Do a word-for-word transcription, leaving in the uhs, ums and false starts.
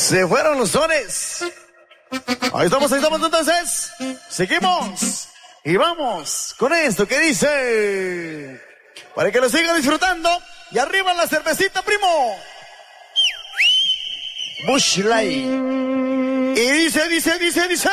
Se fueron los sones. Ahí estamos, ahí estamos entonces. Seguimos. Y vamos con esto que dice. Para que lo sigan disfrutando. Y arriba la cervecita, primo. Busch Light. Y dice, dice, dice, dice.